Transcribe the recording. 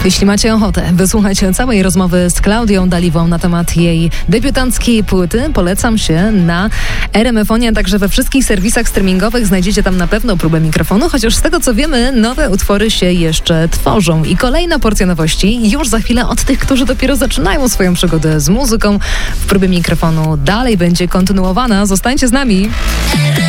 Jeśli macie ochotę wysłuchać całej rozmowy z Klaudią Daliwą na temat jej debiutanckiej płyty, polecam się na RMF-onie, także we wszystkich serwisach streamingowych znajdziecie tam na pewno próbę mikrofonu, chociaż z tego co wiemy, nowe utwory się jeszcze tworzą. I kolejna porcja nowości już za chwilę od tych, którzy dopiero zaczynają swoją przygodę z muzyką. W próbie mikrofonu dalej będzie kontynuowana. Zostańcie z nami.